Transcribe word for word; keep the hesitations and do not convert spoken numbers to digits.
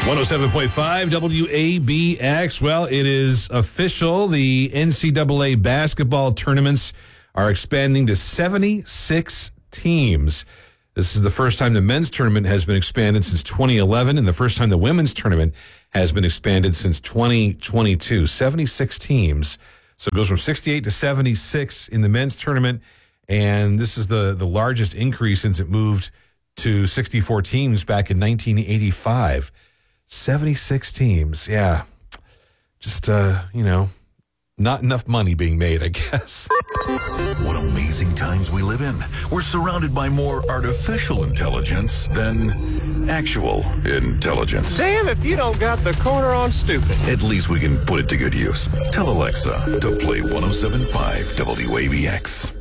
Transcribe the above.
one oh seven point five W A B X. Well, it is official. The N C double A basketball tournaments are expanding to seventy-six teams. This is the first time the men's tournament has been expanded since twenty eleven, and the first time the women's tournament has been expanded since twenty twenty-two. seventy-six teams. So it goes from sixty-eight to seventy-six in the men's tournament, and this is the, the largest increase since it moved to sixty-four teams back in nineteen eighty-five. seventy-six teams, yeah. Just, uh, you know, not enough money being made, I guess. What amazing times we live in. We're surrounded by more artificial intelligence than actual intelligence. Damn if you don't got the corner on stupid. At least we can put it to good use. Tell Alexa to play one oh seven point five W A B X.